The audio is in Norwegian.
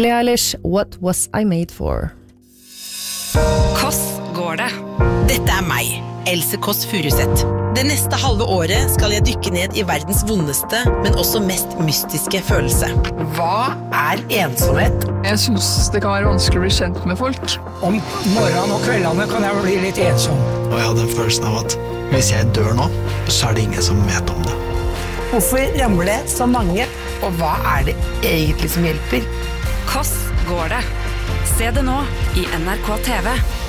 Billie Eilish, What Was I Made For? Kåss går det. Dette meg, Else Kåss Furuseth. Det neste halve året skal jeg dykke ned i verdens vondeste, men også mest mystiske følelse. Hva ensomhet? Jeg synes det kan være vanskelig å bli kjent med folk. Om morgenen og kveldene kan jeg bli litt ensom. Og jeg hadde en følelsen av at hvis jeg dør nå, så det ingen som vet om det. Hvorfor ramler så mange? Og hva det egentlig som hjelper? Kåss går det. Se det nå i NRK TV.